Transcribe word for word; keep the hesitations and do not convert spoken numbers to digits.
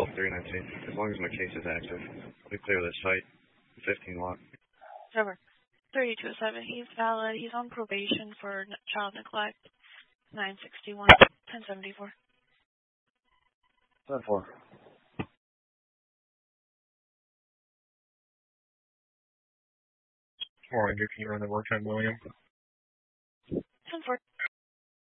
three nineteen. As long as my case is active, I'll be clear of this site. fifteen lock. Over. thirty two oh seven. He's valid. He's on probation for child neglect. nine sixty-one. ten seventy-four. ten four. four hundred, can you run the work time, William?